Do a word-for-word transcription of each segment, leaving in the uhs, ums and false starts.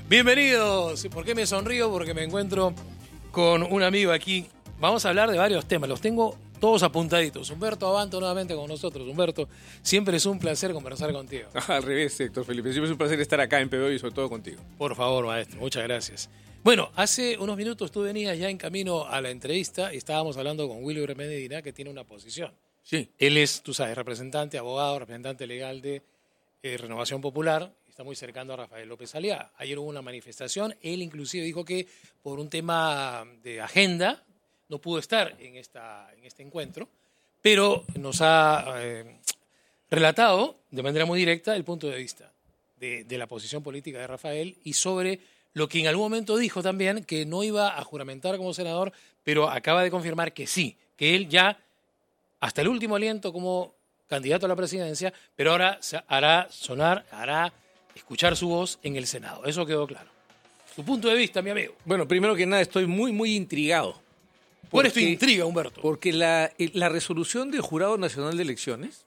Bienvenidos. ¿Por qué me sonrío? Porque me encuentro con un amigo aquí. Vamos a hablar de varios temas. Los tengo todos apuntaditos. Humberto Abanto nuevamente con nosotros. Humberto, siempre es un placer conversar contigo. Ah, al revés, Héctor Felipe. Siempre es un placer estar acá en P B O y sobre todo contigo. Por favor, maestro. Muchas gracias. Bueno, hace unos minutos tú venías ya en camino a la entrevista y estábamos hablando con Wilber Medina, que tiene una posición. Sí. Él es, tú sabes, representante, abogado, representante legal de eh, Renovación Popular. Está muy cercano a Rafael López Aliaga. Ayer hubo una manifestación. Él inclusive dijo que por un tema de agenda no pudo estar en, esta, en este encuentro, pero nos ha eh, relatado de manera muy directa el punto de vista de, de la posición política de Rafael y sobre lo que en algún momento dijo también, que no iba a juramentar como senador, pero acaba de confirmar que sí, que él ya hasta el último aliento como candidato a la presidencia, pero ahora se hará sonar, hará escuchar su voz en el Senado. Eso quedó claro. Tu punto de vista, mi amigo. Bueno, primero que nada, estoy muy, muy intrigado. ¿Cuál es tu intriga, Humberto? Porque la, la resolución del Jurado Nacional de Elecciones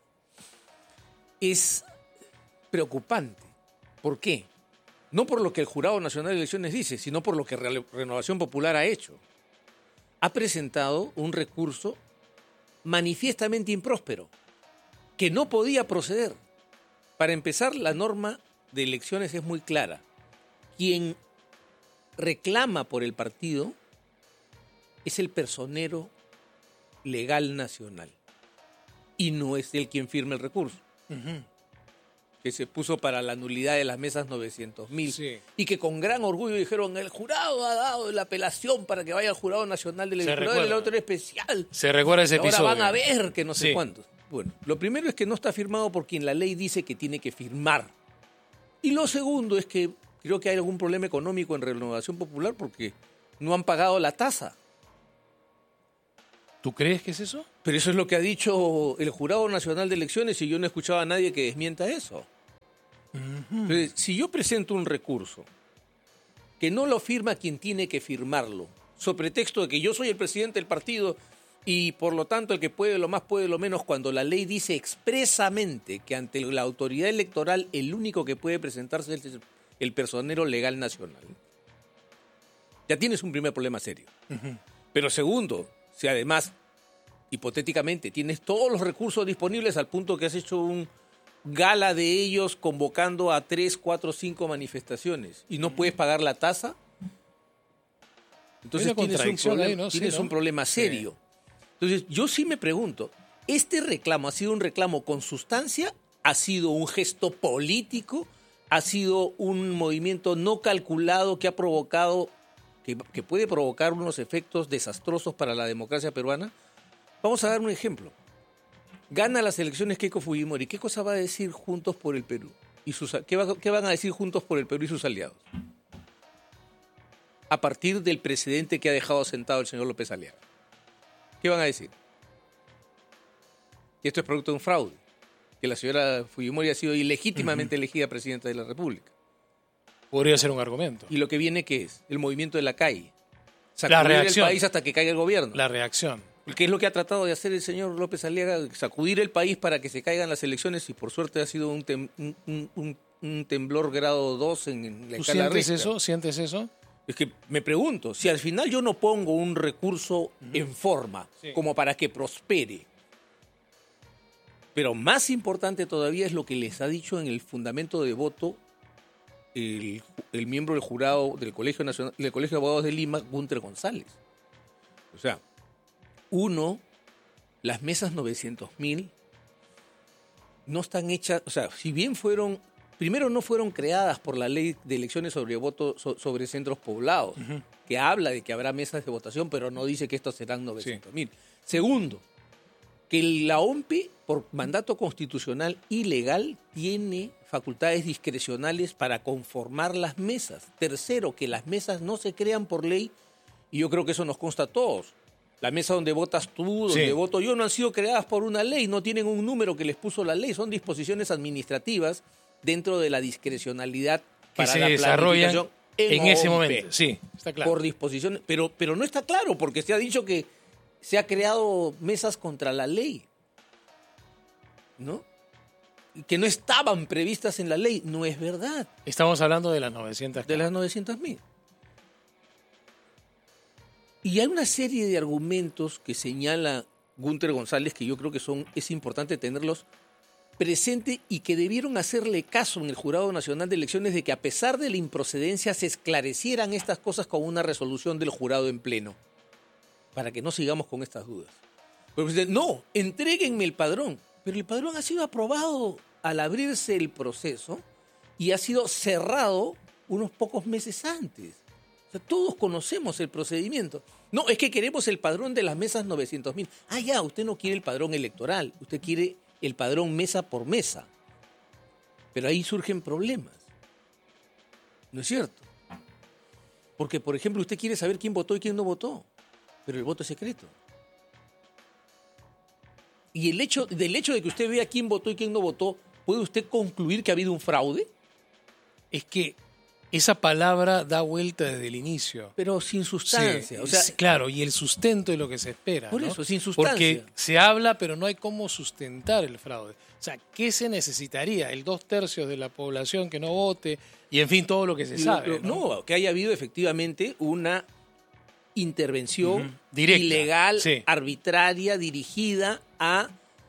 es preocupante. ¿Por qué? No por lo que el Jurado Nacional de Elecciones dice, sino por lo que Renovación Popular ha hecho. Ha presentado un recurso manifiestamente impróspero, que no podía proceder. Para empezar, la norma de elecciones es muy clara. Quien reclama por el partido es el personero legal nacional y no es él quien firma el recurso. Uh-huh. Que se puso para la nulidad de las mesas novecientos mil sí. Y que con gran orgullo dijeron, el jurado ha dado la apelación para que vaya al Jurado Nacional del Jurado del Autor Especial. Se recuerda ese ahora episodio. Ahora van a ver que no sé sí. cuántos. Bueno, lo primero es que no está firmado por quien la ley dice que tiene que firmar. Y lo segundo es que creo que hay algún problema económico en Renovación Popular porque no han pagado la tasa. ¿Tú crees que es eso? Pero eso es lo que ha dicho el Jurado Nacional de Elecciones y yo no he escuchado a nadie que desmienta eso. Uh-huh. Entonces, si yo presento un recurso que no lo firma quien tiene que firmarlo, sobre pretexto de que yo soy el presidente del partido y por lo tanto el que puede lo más puede lo menos, cuando la ley dice expresamente que ante la autoridad electoral el único que puede presentarse es el personero legal nacional, ya tienes un primer problema serio. Uh-huh. Pero segundo, si además, hipotéticamente, tienes todos los recursos disponibles al punto que has hecho un gala de ellos convocando a tres, cuatro, cinco manifestaciones y no uh-huh. puedes pagar la tasa, entonces tienes, un problema, ahí, ¿no? tienes sí, ¿no? un problema serio. Sí. Entonces, yo sí me pregunto, ¿este reclamo ha sido un reclamo con sustancia? ¿Ha sido un gesto político? ¿Ha sido un movimiento no calculado que ha provocado, que, que puede provocar unos efectos desastrosos para la democracia peruana? Vamos a dar un ejemplo. Gana las elecciones Keiko Fujimori. ¿Qué cosa va a decir Juntos por el Perú? Y sus, ¿qué, va, ¿Qué van a decir Juntos por el Perú y sus aliados? A partir del presidente que ha dejado sentado el señor López Aliaga. ¿Qué van a decir? Que esto es producto de un fraude, que la señora Fujimori ha sido ilegítimamente uh-huh. elegida presidenta de la República. Podría ser un argumento. ¿Y lo que viene qué es? El movimiento de la calle. Sacudir la reacción. El país hasta que caiga el gobierno. La reacción. ¿Qué es lo que ha tratado de hacer el señor López Aliaga? Sacudir el país para que se caigan las elecciones y por suerte ha sido un, tem- un, un, un temblor grado dos en, en la ¿Tú escala sientes Richter. eso? ¿Sientes eso? Es que me pregunto, si al final yo no pongo un recurso uh-huh. en forma, sí. como para que prospere, pero más importante todavía es lo que les ha dicho en el fundamento de voto el, el miembro del jurado del Colegio Nacional, del Colegio de Abogados de Lima, Gunter González. O sea, uno, las mesas novecientos mil no están hechas, o sea, si bien fueron, primero no fueron creadas por la ley de elecciones sobre voto so, sobre centros poblados, uh-huh. que habla de que habrá mesas de votación, pero no dice que estos serán novecientos mil. Sí. Segundo, que la O M P E, por mandato constitucional y legal, tiene facultades discrecionales para conformar las mesas. Tercero, que las mesas no se crean por ley, y yo creo que eso nos consta a todos. La mesa donde votas tú, donde sí. voto yo, no han sido creadas por una ley, no tienen un número que les puso la ley, son disposiciones administrativas dentro de la discrecionalidad que para se la desarrollan en, en ese O M P E. momento. Sí, está claro. Por disposición, pero, pero no está claro, porque se ha dicho que se ha creado mesas contra la ley, ¿no? que no estaban previstas en la ley. No es verdad. Estamos hablando de las novecientas. De las novecientas mil. Y hay una serie de argumentos que señala Gunther González que yo creo que son es importante tenerlos presente y que debieron hacerle caso en el Jurado Nacional de Elecciones de que a pesar de la improcedencia se esclarecieran estas cosas con una resolución del jurado en pleno, para que no sigamos con estas dudas. Porque no, entréguenme el padrón, pero el padrón ha sido aprobado al abrirse el proceso y ha sido cerrado unos pocos meses antes. O sea, todos conocemos el procedimiento. No, es que queremos el padrón de las mesas novecientos mil. Ah, ya, usted no quiere el padrón electoral, usted quiere el padrón mesa por mesa. Pero ahí surgen problemas. ¿No es cierto? Porque, por ejemplo, usted quiere saber quién votó y quién no votó, pero el voto es secreto. Y el hecho, del hecho de que usted vea quién votó y quién no votó, ¿puede usted concluir que ha habido un fraude? Es que esa palabra da vuelta desde el inicio. Pero sin sustancia. Sí, o sea, claro, y el sustento es lo que se espera. Por ¿no? eso, sin sustancia. Porque se habla, pero no hay cómo sustentar el fraude. O sea, ¿qué se necesitaría? El dos tercios de la población que no vote y, en fin, todo lo que se sabe. No, no que haya habido efectivamente una intervención uh-huh. Directa, ilegal, sí. arbitraria, dirigida a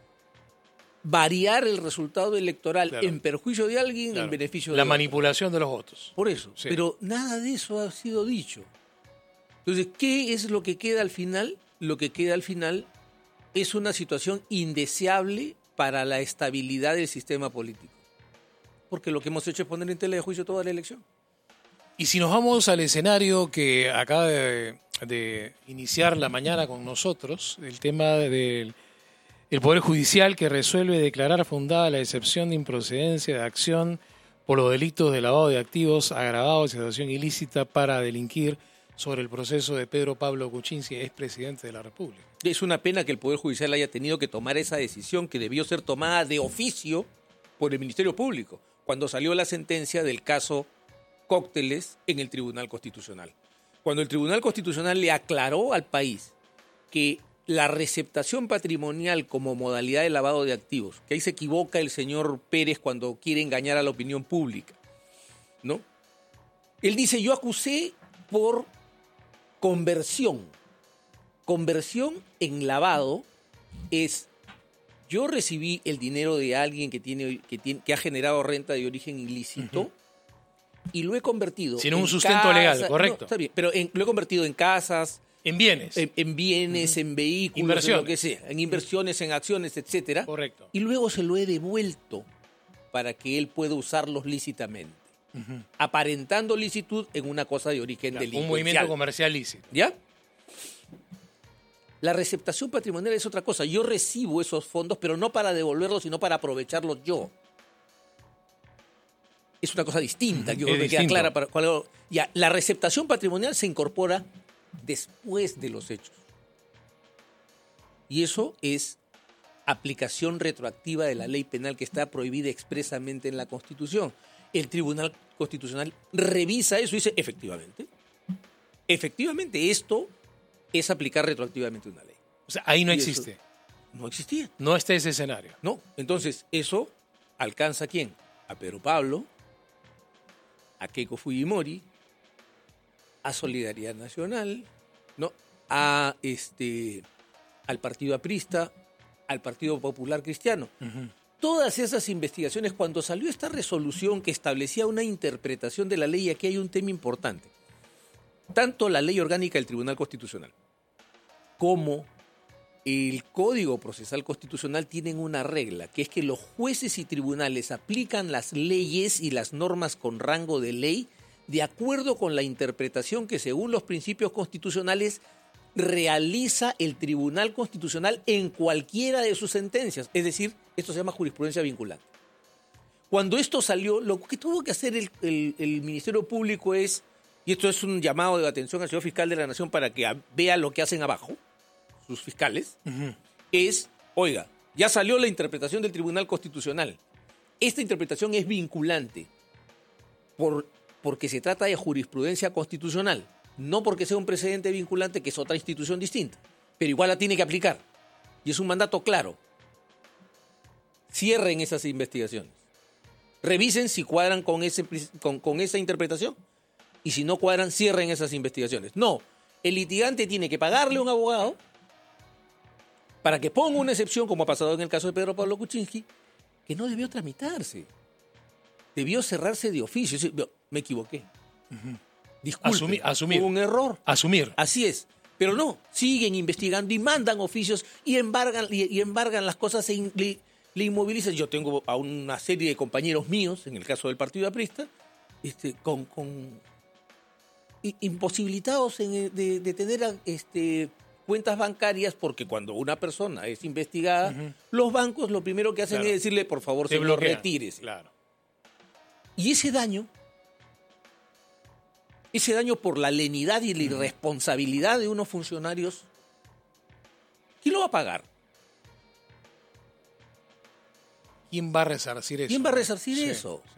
variar el resultado electoral claro. en perjuicio de alguien, claro. en beneficio de la otro. manipulación de los votos. Por eso, sí. Pero nada de eso ha sido dicho. Entonces, ¿qué es lo que queda al final? Lo que queda al final es una situación indeseable para la estabilidad del sistema político. Porque lo que hemos hecho es poner en tela de juicio toda la elección. Y si nos vamos al escenario que acaba de, de iniciar la mañana con nosotros, el tema del el Poder Judicial que resuelve declarar fundada la excepción de improcedencia de acción por los delitos de lavado de activos agravados de asociación ilícita para delinquir sobre el proceso de Pedro Pablo Kuczynski, expresidente de la República. Es una pena que el Poder Judicial haya tenido que tomar esa decisión que debió ser tomada de oficio por el Ministerio Público, cuando salió la sentencia del caso Cócteles en el Tribunal Constitucional. Cuando el Tribunal Constitucional le aclaró al país que la receptación patrimonial como modalidad de lavado de activos, que ahí se equivoca el señor Pérez cuando quiere engañar a la opinión pública, ¿no? Él dice, yo acusé por conversión. Conversión en lavado es, yo recibí el dinero de alguien que, tiene, que, tiene, que ha generado renta de origen ilícito, uh-huh. y lo he convertido sin en un sustento casa, legal, correcto. No, está bien, pero en, lo he convertido en casas, en bienes, en, en bienes, uh-huh. en vehículos, en lo que sea, en inversiones, uh-huh. en acciones, etcétera. Correcto. Y luego se lo he devuelto para que él pueda usarlos lícitamente, uh-huh. aparentando licitud en una cosa de origen claro, delincuencial. Un movimiento comercial lícito. ¿Ya? La receptación patrimonial es otra cosa. Yo recibo esos fondos, pero no para devolverlos, sino para aprovecharlos yo. Es una cosa distinta, yo creo que queda clara. Para, para, ya, la receptación patrimonial se incorpora después de los hechos. Y eso es aplicación retroactiva de la ley penal que está prohibida expresamente en la Constitución. El Tribunal Constitucional revisa eso y dice, efectivamente, efectivamente esto es aplicar retroactivamente una ley. O sea, ahí no y existe. Eso, no existía. No está ese escenario. No, entonces eso alcanza ¿a quién? A Pedro Pablo, a Keiko Fujimori, a Solidaridad Nacional, ¿no? a este, al Partido Aprista, al Partido Popular Cristiano. Uh-huh. Todas esas investigaciones, cuando salió esta resolución que establecía una interpretación de la ley, aquí hay un tema importante. Tanto la ley orgánica del Tribunal Constitucional como el Código Procesal Constitucional tienen una regla, que es que los jueces y tribunales aplican las leyes y las normas con rango de ley de acuerdo con la interpretación que, según los principios constitucionales, realiza el Tribunal Constitucional en cualquiera de sus sentencias. Es decir, esto se llama jurisprudencia vinculante. Cuando esto salió, lo que tuvo que hacer el, el, el Ministerio Público es, y esto es un llamado de atención al señor fiscal de la Nación para que vea lo que hacen abajo, sus fiscales, uh-huh. es, oiga, ya salió la interpretación del Tribunal Constitucional. Esta interpretación es vinculante por, porque se trata de jurisprudencia constitucional, no porque sea un precedente vinculante, que es otra institución distinta, pero igual la tiene que aplicar. Y es un mandato claro. cierren esas investigaciones. Revisen si cuadran con, ese, con, con esa interpretación. Y si no cuadran, cierren esas investigaciones. No, el litigante tiene que pagarle a un abogado para que ponga una excepción, como ha pasado en el caso de Pedro Pablo Kuczynski, que no debió tramitarse. Debió cerrarse de oficio. Me equivoqué. Uh-huh. Disculpe, Asumir, asumir. Hubo un error. Asumir. Así es. Pero no, siguen investigando y mandan oficios y embargan, y, y embargan las cosas, se in, le, le inmovilizan. Yo tengo a una serie de compañeros míos, en el caso del Partido Aprista, este, con, con imposibilitados en, de, de tener este, cuentas bancarias, porque cuando una persona es investigada, uh-huh. los bancos lo primero que hacen claro. es decirle, por favor, se lo retires. Claro. Y ese daño, ese daño por la lenidad y la irresponsabilidad de unos funcionarios, ¿quién lo va a pagar? ¿Quién va a resarcir eso? ¿Quién va a resarcir sí, eso? Sí.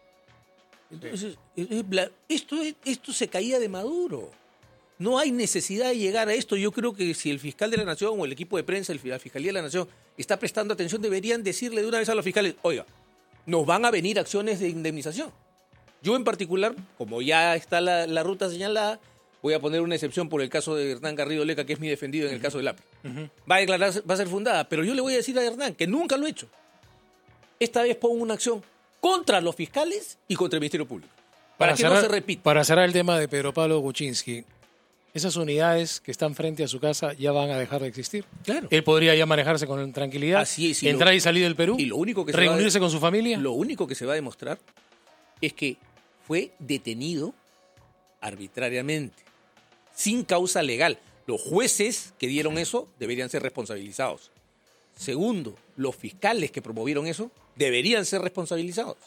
Entonces, esto, esto se caía de Maduro. No hay necesidad de llegar a esto. Yo creo que si el fiscal de la Nación o el equipo de prensa, la Fiscalía de la Nación, está prestando atención, deberían decirle de una vez a los fiscales, oiga, nos van a venir acciones de indemnización. Yo en particular, como ya está la, la ruta señalada, voy a poner una excepción por el caso de Hernán Garrido Leca, que es mi defendido en el uh-huh. caso del A P R. Uh-huh. Va a declarar, va a ser fundada, pero yo le voy a decir a Hernán que nunca lo he hecho. Esta vez pongo una acción contra los fiscales y contra el Ministerio Público, para, para que cerrar, no se repita. Para cerrar el tema de Pedro Pablo Kuczynski, esas unidades que están frente a su casa ya van a dejar de existir. Claro. Él podría ya manejarse con tranquilidad, Así es, y entrar lo, y salir del Perú, y lo único que reunirse se va a, con su familia. Lo único que se va a demostrar es que fue detenido arbitrariamente, sin causa legal. Los jueces que dieron eso deberían ser responsabilizados. Segundo, los fiscales que promovieron eso deberían ser responsabilizados.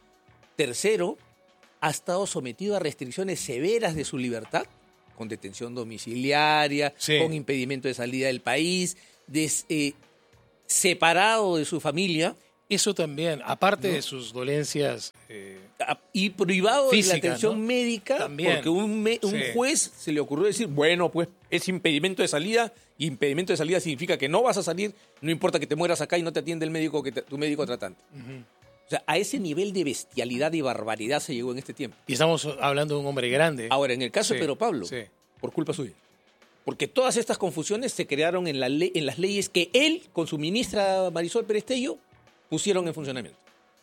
Tercero, ha estado sometido a restricciones severas de su libertad, con detención domiciliaria, sí. con impedimento de salida del país, des, eh, separado de su familia. Eso también, aparte ¿no? de sus dolencias eh, y privado físicas, de la atención ¿no? médica, también. porque un, me, un sí. juez se le ocurrió decir, bueno, pues es impedimento de salida, y impedimento de salida significa que no vas a salir, no importa que te mueras acá y no te atiende el médico que te, tu médico tratante. Uh-huh. O sea, a ese nivel de bestialidad y barbaridad se llegó en este tiempo. Y estamos hablando de un hombre grande. Ahora, en el caso sí. de Pedro Pablo, sí. por culpa suya. Porque todas estas confusiones se crearon en, la le- en las leyes que él, con su ministra Marisol Perestello, pusieron en funcionamiento.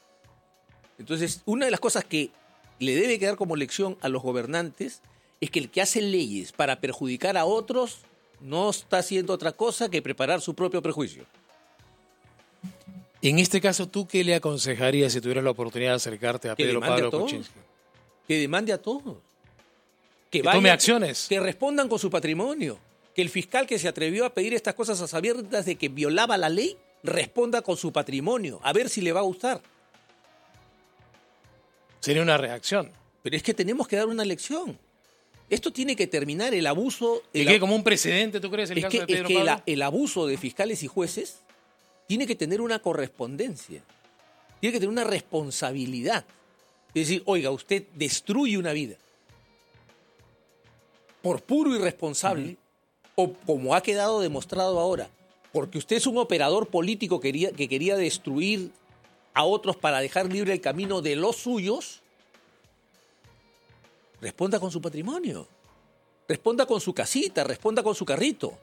Entonces, una de las cosas que le debe quedar como lección a los gobernantes es que el que hace leyes para perjudicar a otros no está haciendo otra cosa que preparar su propio perjuicio. En este caso, ¿tú qué le aconsejarías si tuvieras la oportunidad de acercarte a que Pedro Pablo Kuczynski? Que demande a todos. Que, que vayan, tome acciones. Que respondan con su patrimonio. Que el fiscal que se atrevió a pedir estas cosas a sabiendas de que violaba la ley, responda con su patrimonio. A ver si le va a gustar. Sería una reacción. Pero es que tenemos que dar una lección. Esto tiene que terminar, el abuso... ¿Y el qué, como un precedente, tú crees, el es caso que, de Pedro es que Pablo? La, el abuso de fiscales y jueces tiene que tener una correspondencia. Tiene que tener una responsabilidad. Es decir, oiga, usted destruye una vida por puro irresponsable, uh-huh. o como ha quedado demostrado ahora, porque usted es un operador político que quería, que quería destruir a otros para dejar libre el camino de los suyos, responda con su patrimonio, responda con su casita, responda con su carrito,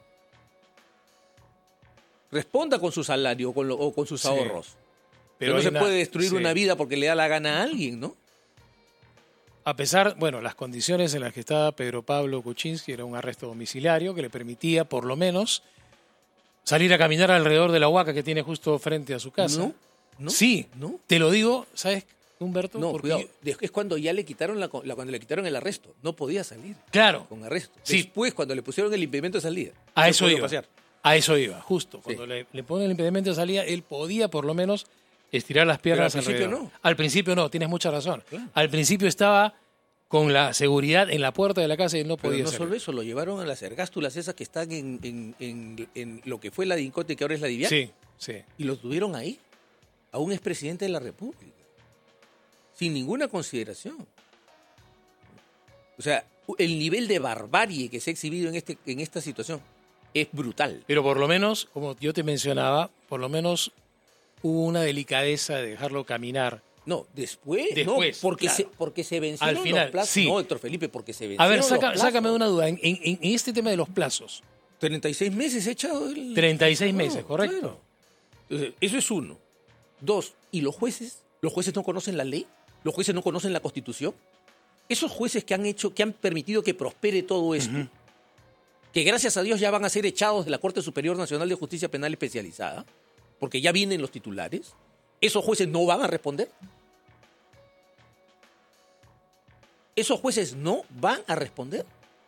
responda con su salario o con, lo, o con sus sí. ahorros. Pero no se una, puede destruir sí. una vida porque le da la gana a alguien, ¿no? A pesar, bueno, las condiciones en las que estaba Pedro Pablo Kuczynski, era un arresto domiciliario que le permitía, por lo menos, salir a caminar alrededor de la huaca que tiene justo frente a su casa. No, no. Sí, no. Te lo digo, ¿sabes, Humberto? No, porque cuidado. Es cuando ya le quitaron la, la, cuando le quitaron el arresto. No podía salir. Claro. Con arresto. Sí. Después, cuando le pusieron el impedimento de salida. A eso iba. Pasear. A eso iba, justo. Cuando sí. le, le ponen el impedimento de salida, él podía, por lo menos, estirar las piernas. Pero al principio alrededor. no. Al principio no, tienes mucha razón. Claro. Al principio estaba con la seguridad en la puerta de la casa y él no podía Pero no salir. solo eso, lo llevaron a las ergástulas esas que están en, en, en, en lo que fue la DINCOTE, que ahora es la DIVIAC. Sí, sí. Y lo tuvieron ahí, a un expresidente de la República, sin ninguna consideración. O sea, el nivel de barbarie que se ha exhibido en, este, en esta situación es brutal. Pero por lo menos, como yo te mencionaba, por lo menos hubo una delicadeza de dejarlo caminar. No, después, Después, no, porque, claro. se, porque se vencieron Al final, los plazos. sí. No, Héctor Felipe, porque se vencieron A ver, los saca- plazos. sácame de una duda. En, en- en este tema de los plazos, treinta y seis meses he echado el... treinta y seis No, meses, ¿correcto? claro. Entonces, eso es uno. Dos, ¿y los jueces? ¿Los jueces no conocen la ley? ¿Los jueces no conocen la Constitución? Esos jueces que han hecho, que han permitido que prospere todo esto, uh-huh. que gracias a Dios ya van a ser echados de la Corte Superior Nacional de Justicia Penal Especializada, porque ya vienen los titulares, ¿esos jueces no van a responder? ¿Esos jueces no van a responder?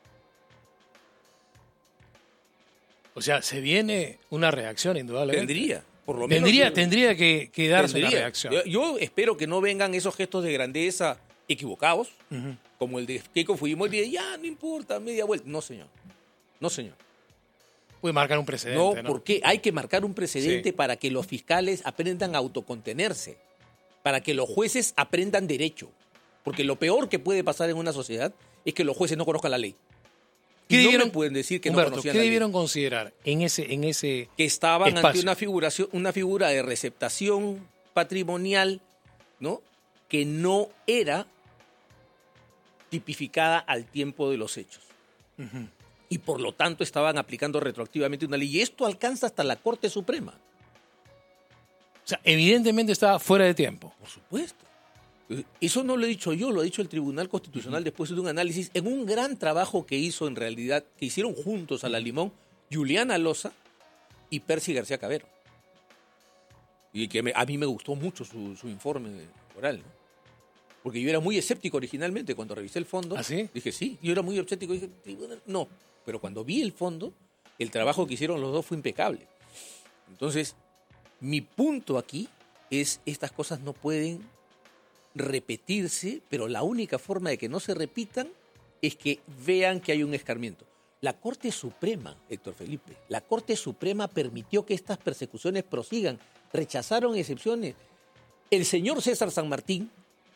O sea, se viene una reacción, indudablemente. Tendría, por lo menos. Tendría, tendría que, que darse tendría. la reacción. Yo, yo espero que no vengan esos gestos de grandeza equivocados, uh-huh. como el de Keiko Fujimori, de ya, no importa, media vuelta. No, señor. No, señor. Puede marcar un precedente, ¿no? No, porque hay que marcar un precedente Sí. para que los fiscales aprendan a autocontenerse, para que los jueces aprendan derecho. Porque lo peor que puede pasar en una sociedad es que los jueces no conozcan la ley. ¿Qué Y no debieron, me pueden decir que Humberto, no conocían ¿qué la ley. debieron considerar en ese, en ese Que estaban espacio? ante una figuración, una figura de receptación patrimonial, ¿no? Que no era tipificada al tiempo de los hechos. Uh-huh. Y por lo tanto estaban aplicando retroactivamente una ley. Y esto alcanza hasta la Corte Suprema. O sea, evidentemente estaba fuera de tiempo. Por supuesto. Eso no lo he dicho yo, lo ha dicho el Tribunal Constitucional uh-huh. después de un análisis, en un gran trabajo que hizo en realidad, que hicieron juntos a la Limón, Juliana Loza y Percy García Cabero. Y que me, a mí me gustó mucho su, su informe oral, ¿no? Porque yo era muy escéptico originalmente cuando revisé el fondo. ¿Ah, sí? Dije, sí, yo era muy escéptico. Dije, no, pero cuando vi el fondo, el trabajo que hicieron los dos fue impecable. Entonces, mi punto aquí es, estas cosas no pueden repetirse, pero la única forma de que no se repitan es que vean que hay un escarmiento. La Corte Suprema, Héctor Felipe, la Corte Suprema permitió que estas persecuciones prosigan, rechazaron excepciones. El señor César San Martín,